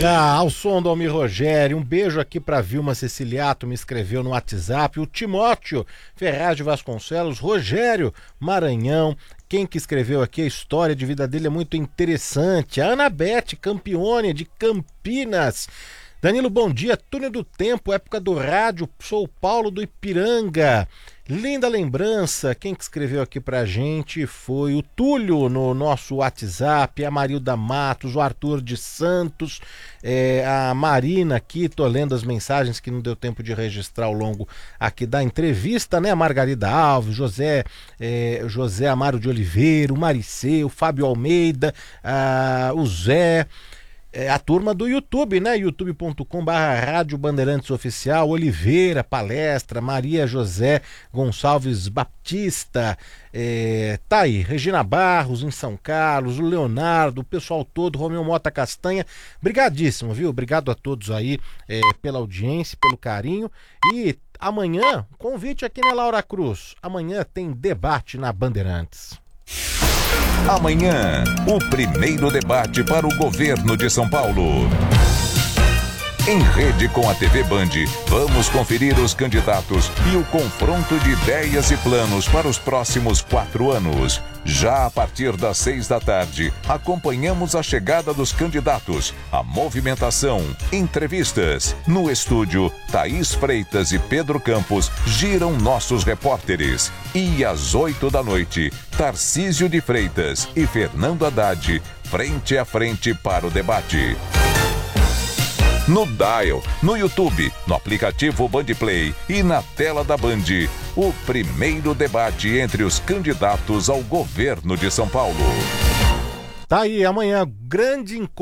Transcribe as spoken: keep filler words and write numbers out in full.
Ah, ao som do Almir Rogério, um beijo aqui pra Vilma Ceciliato, me escreveu no WhatsApp, o Timóteo Ferraz de Vasconcelos, Rogério Maranhão, quem que escreveu aqui, a história de vida dele é muito interessante, a Anabete Campione de Campinas. Danilo, bom dia, túnel do tempo, época do rádio, sou o Paulo do Ipiranga. Linda lembrança, quem que escreveu aqui pra gente foi o Túlio no nosso WhatsApp, a Marilda Matos, o Arthur de Santos, é, a Marina aqui, tô lendo as mensagens que não deu tempo de registrar ao longo aqui da entrevista, né? A Margarida Alves, José, é, José Amaro de Oliveira, o Mariceu, o Fábio Almeida, a, o Zé... É a turma do YouTube, né? youtube ponto com barra Rádio Bandeirantes Oficial, Oliveira, Palestra, Maria José Gonçalves Baptista, é, tá aí, Regina Barros em São Carlos, o Leonardo, o pessoal todo, Romeu Mota Castanha, brigadíssimo, viu? Obrigado a todos aí é, pela audiência, pelo carinho, e amanhã, convite aqui na Laura Cruz, amanhã tem debate na Bandeirantes. Amanhã, o primeiro debate para o governo de São Paulo. Em rede com a T V Band, vamos conferir os candidatos e o confronto de ideias e planos para os próximos quatro anos. Já a partir das seis da tarde, acompanhamos a chegada dos candidatos, a movimentação, entrevistas. No estúdio, Thaís Freitas e Pedro Campos giram nossos repórteres. E às oito da noite, Tarcísio de Freitas e Fernando Haddad, frente a frente para o debate. No Dial, no YouTube, no aplicativo Bandplay e na tela da Band, o primeiro debate entre os candidatos ao governo de São Paulo. Tá aí, amanhã, grande encontro.